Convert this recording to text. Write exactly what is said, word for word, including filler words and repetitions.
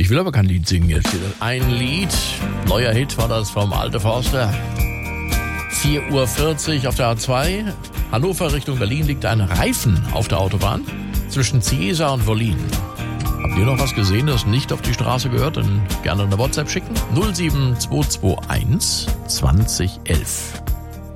Ich will aber kein Lied singen jetzt. Ein Lied, neuer Hit war das vom Alte Forster. vier Uhr vierzig auf der A zwei. Hannover Richtung Berlin liegt ein Reifen auf der Autobahn zwischen Ciesa und Wollin. Habt ihr noch was gesehen, das nicht auf die Straße gehört? Dann gerne eine WhatsApp schicken. null sieben zwei zwei eins zwanzig elf.